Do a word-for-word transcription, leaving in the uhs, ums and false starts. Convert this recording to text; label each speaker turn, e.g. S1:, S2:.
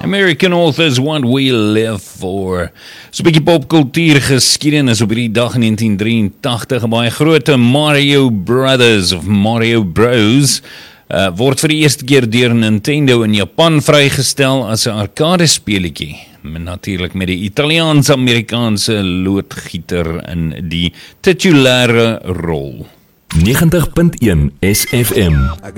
S1: American authors, what we live for. So 'n bietjie popkultuur geskiedenis op hierdie dag in negentien drieëntagtig, 'n baie groot Mario Brothers of Mario Bros uh, word vir die eerste keer deur Nintendo in Japan vrygestel as 'n arcade speletjie. Natuurlik met die Italiaans-Amerikaanse loodgieter in die titulaire rol.
S2: negentig punt een S F M